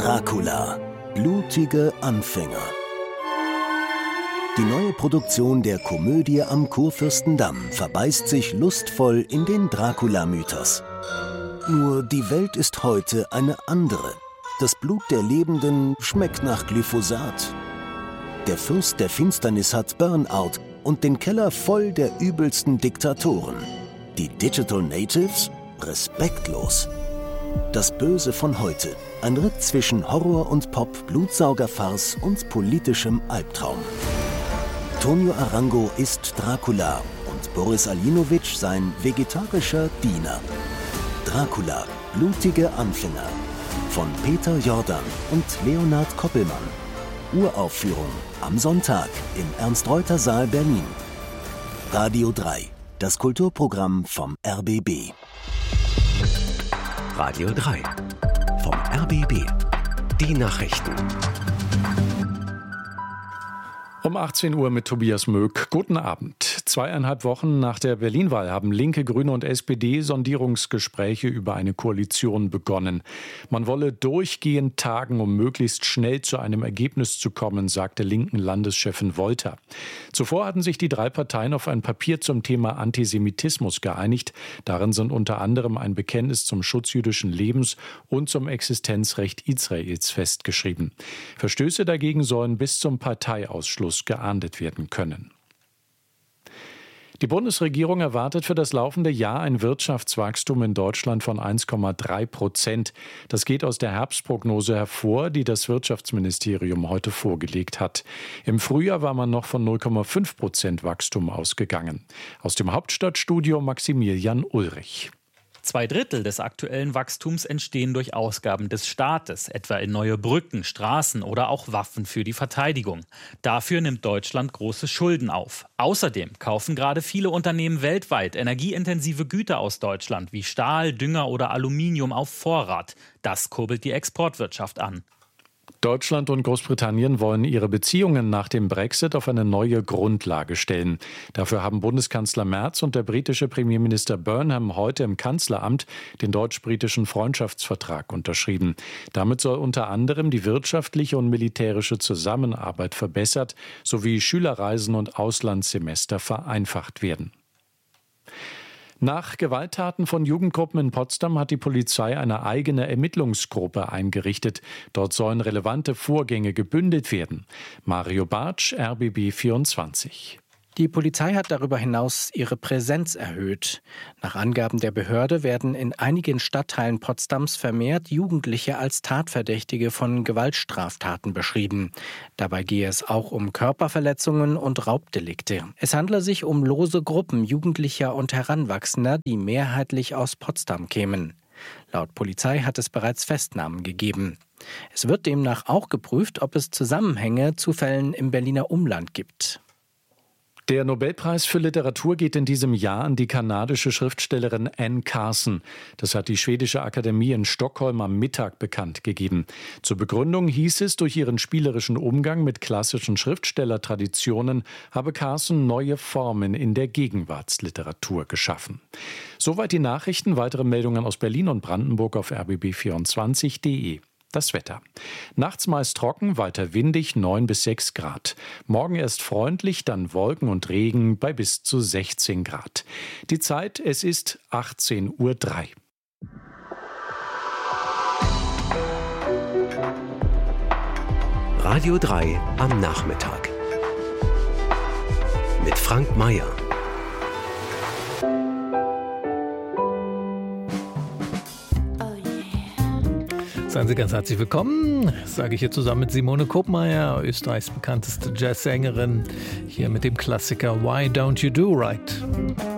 Dracula. Blutige Anfänger. Die neue Produktion der Komödie am Kurfürstendamm verbeißt sich lustvoll in den Dracula-Mythos. Nur die Welt ist heute eine andere. Das Blut der Lebenden schmeckt nach Glyphosat. Der Fürst der Finsternis hat Burnout und den Keller voll der übelsten Diktatoren. Die Digital Natives? Respektlos. Das Böse von heute. Ein Ritt zwischen Horror und Pop, Blutsaugerfarce und politischem Albtraum. Tonio Arango ist Dracula und Boris Aljinovic sein vegetarischer Diener. Dracula, blutige Anfänger. Von Peter Jordan und Leonhard Koppelmann. Uraufführung am Sonntag im Ernst-Reuter-Saal Berlin. Radio 3, das Kulturprogramm vom RBB. Radio 3 vom RBB. Die Nachrichten. Um 18 Uhr mit Tobias Möck. Guten Abend. 2,5 Wochen nach der Berlin-Wahl haben Linke, Grüne und SPD Sondierungsgespräche über eine Koalition begonnen. Man wolle durchgehend tagen, um möglichst schnell zu einem Ergebnis zu kommen, sagte linken Landeschefin Wolter. Zuvor hatten sich die 3 Parteien auf ein Papier zum Thema Antisemitismus geeinigt. Darin sind unter anderem ein Bekenntnis zum Schutz jüdischen Lebens und zum Existenzrecht Israels festgeschrieben. Verstöße dagegen sollen bis zum Parteiausschluss geahndet werden können. Die Bundesregierung erwartet für das laufende Jahr ein Wirtschaftswachstum in Deutschland von 1,3%. Das geht aus der Herbstprognose hervor, die das Wirtschaftsministerium heute vorgelegt hat. Im Frühjahr war man noch von 0,5% Wachstum ausgegangen. Aus dem Hauptstadtstudio Maximilian Ulrich. 2/3 des aktuellen Wachstums entstehen durch Ausgaben des Staates, etwa in neue Brücken, Straßen oder auch Waffen für die Verteidigung. Dafür nimmt Deutschland große Schulden auf. Außerdem kaufen gerade viele Unternehmen weltweit energieintensive Güter aus Deutschland wie Stahl, Dünger oder Aluminium auf Vorrat. Das kurbelt die Exportwirtschaft an. Deutschland und Großbritannien wollen ihre Beziehungen nach dem Brexit auf eine neue Grundlage stellen. Dafür haben Bundeskanzler Merz und der britische Premierminister Burnham heute im Kanzleramt den deutsch-britischen Freundschaftsvertrag unterschrieben. Damit soll unter anderem die wirtschaftliche und militärische Zusammenarbeit verbessert sowie Schülerreisen und Auslandssemester vereinfacht werden. Nach Gewalttaten von Jugendgruppen in Potsdam hat die Polizei eine eigene Ermittlungsgruppe eingerichtet. Dort sollen relevante Vorgänge gebündelt werden. Mario Bartsch, RBB 24. Die Polizei hat darüber hinaus ihre Präsenz erhöht. Nach Angaben der Behörde werden in einigen Stadtteilen Potsdams vermehrt Jugendliche als Tatverdächtige von Gewaltstraftaten beschrieben. Dabei gehe es auch um Körperverletzungen und Raubdelikte. Es handle sich um lose Gruppen Jugendlicher und Heranwachsender, die mehrheitlich aus Potsdam kämen. Laut Polizei hat es bereits Festnahmen gegeben. Es wird demnach auch geprüft, ob es Zusammenhänge zu Fällen im Berliner Umland gibt. Der Nobelpreis für Literatur geht in diesem Jahr an die kanadische Schriftstellerin Anne Carson. Das hat die Schwedische Akademie in Stockholm am Mittag bekannt gegeben. Zur Begründung hieß es, durch ihren spielerischen Umgang mit klassischen Schriftstellertraditionen habe Carson neue Formen in der Gegenwartsliteratur geschaffen. Soweit die Nachrichten. Weitere Meldungen aus Berlin und Brandenburg auf rbb24.de. Das Wetter. Nachts meist trocken, weiter windig, 9 bis 6 Grad. Morgen erst freundlich, dann Wolken und Regen bei bis zu 16 Grad. Die Zeit, es ist 18:03 Uhr. Radio 3 am Nachmittag. Mit Frank Mayer. Seien Sie ganz herzlich willkommen, sage ich hier zusammen mit Simone Kopmeier, Österreichs bekannteste Jazzsängerin, hier mit dem Klassiker Why Don't You Do Right?